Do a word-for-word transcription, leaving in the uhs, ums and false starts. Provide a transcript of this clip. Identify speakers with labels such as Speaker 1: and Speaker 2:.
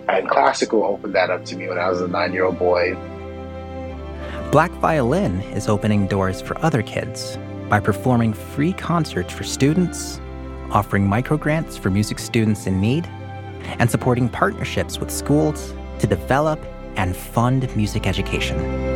Speaker 1: And classical opened that up to me when I was a nine-year-old boy.
Speaker 2: Black Violin is opening doors for other kids by performing free concerts for students, offering microgrants for music students in need, and supporting partnerships with schools to develop and fund music education.